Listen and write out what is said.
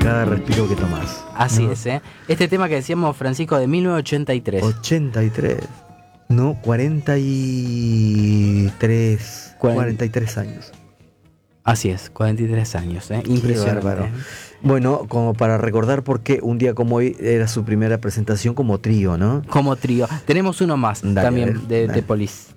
cada respiro que tomás. Así ¿no? es, ¿eh? Este tema que decíamos, Francisco, de 1983. 83. No, 43. 43 años. Así es, 43 años, ¿eh? Impresionante. Qué bárbaro. Bueno, como para recordar por qué un día como hoy era su primera presentación como trío, ¿no? Como trío. Tenemos uno más Dale, también a ver, de dale. Police.